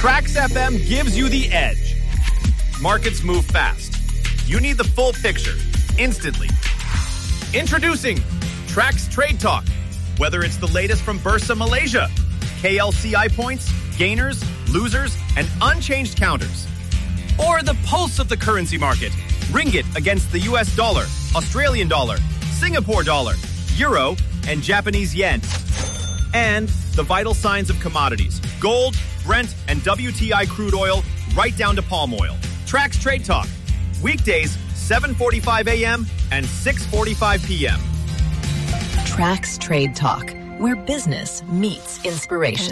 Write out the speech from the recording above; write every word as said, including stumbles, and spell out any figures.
Trax F M gives you the edge. Markets move fast. You need the full picture, instantly. Introducing Trax Trade Talk. Whether it's the latest from Bursa Malaysia, K L C I points, gainers, losers, and unchanged counters. Or the pulse of the currency market. Ringgit against the U S dollar, Australian dollar, Singapore dollar, euro, and Japanese yen. And the vital signs of commodities. Gold, Brent, and W T I crude oil, right down to palm oil. Trax Trade Talk. Weekdays, seven forty-five a.m. and six forty-five p.m. Trax Trade Talk, where business meets inspiration.